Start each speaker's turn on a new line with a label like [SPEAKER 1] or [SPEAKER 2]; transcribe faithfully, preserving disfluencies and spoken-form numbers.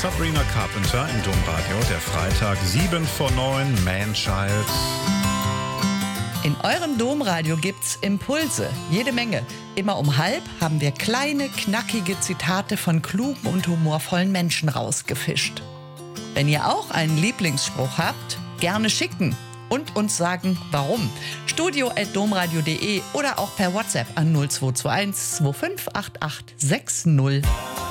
[SPEAKER 1] Sabrina Carpenter im Domradio, der Freitag, sieben vor neun, Man-Child.
[SPEAKER 2] In eurem Domradio gibt's Impulse, jede Menge. Immer um halb haben wir kleine, knackige Zitate von klugen und humorvollen Menschen rausgefischt. Wenn ihr auch einen Lieblingsspruch habt, gerne schicken und uns sagen, warum. studio at domradio punkt de oder auch per WhatsApp an null zwei zwei eins zwei fünf acht acht sechs null.